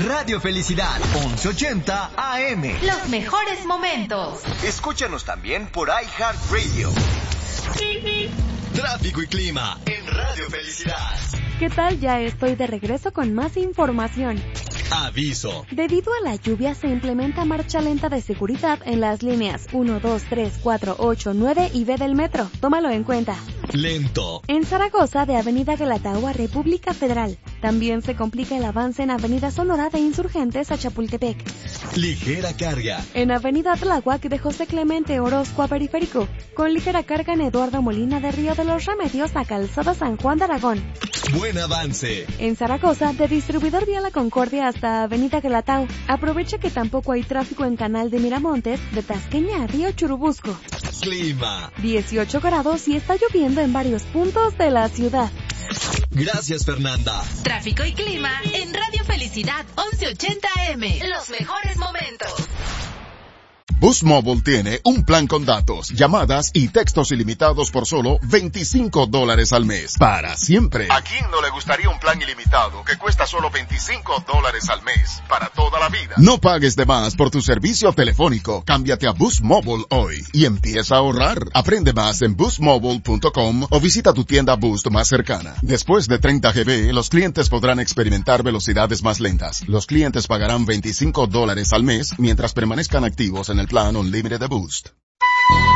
Radio Felicidad, 1180 AM. Los mejores momentos. Escúchanos también por iHeartRadio. Tráfico y clima en Radio Felicidad. ¿Qué tal? Ya estoy de regreso con más información. Aviso. Debido a la lluvia se implementa marcha lenta de seguridad en las líneas 1, 2, 3, 4, 8, 9 y B del metro. Tómalo en cuenta. Lento. En Zaragoza, de Avenida Guelatao a República Federal. También se complica el avance en Avenida Sonora de Insurgentes a Chapultepec. Ligera carga. En Avenida Tláhuac de José Clemente Orozco a Periférico. Con ligera carga en Eduardo Molina de Río de los Remedios a Calzada San Juan de Aragón. Buen avance. En Zaragoza, de Distribuidor Vía La Concordia hasta Avenida Guelatao. Aprovecha que tampoco hay tráfico en Canal de Miramontes, de Tasqueña a Río Churubusco. Clima. 18 grados y está lloviendo en varios puntos de la ciudad. Gracias, Fernanda. Tráfico y clima en Radio Felicidad 1180 AM. Los mejores momentos. Boost Mobile tiene un plan con datos, llamadas y textos ilimitados por solo $25 al mes. Para siempre. ¿A quién no le gustaría un plan ilimitado que cuesta solo $25 al mes? Para toda la vida. No pagues de más por tu servicio telefónico. Cámbiate a Boost Mobile hoy y empieza a ahorrar. Aprende más en boostmobile.com o visita tu tienda Boost más cercana. Después de 30 GB, los clientes podrán experimentar velocidades más lentas. Los clientes pagarán $25 al mes mientras permanezcan activos en el plan Unlimited de Boost.